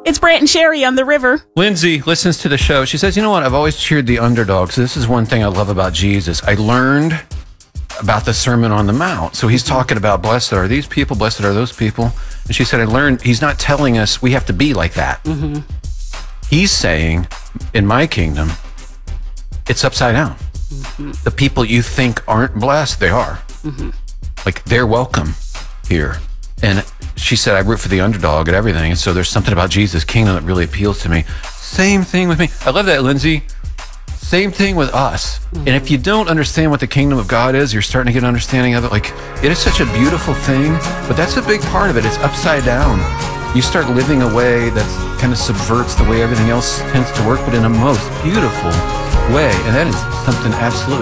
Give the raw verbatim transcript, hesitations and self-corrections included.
It's Brant and Sherry on the river. Lindsay listens to the show. She says, you know what? I've always cheered the underdogs. This is one thing I love about Jesus. I learned about the Sermon on the Mount. So he's talking about blessed are these people, blessed are those people. And she said, I learned he's not telling us we have to be like that. Mm-hmm. He's saying, in my kingdom, it's upside down. Mm-hmm. The people you think aren't blessed, they are. Mm-hmm. Like, they're welcome here. And she said, I root for the underdog and everything. And so there's something about Jesus' kingdom that really appeals to me. Same thing with me. I love that, Lindsay. Same thing with us. Mm-hmm. And if you don't understand what the kingdom of God is, you're starting to get an understanding of it. Like, it is such a beautiful thing, but that's a big part of it. It's upside down. You start living a way that kind of subverts the way everything else tends to work, but in a most beautiful way. And that is something absolutely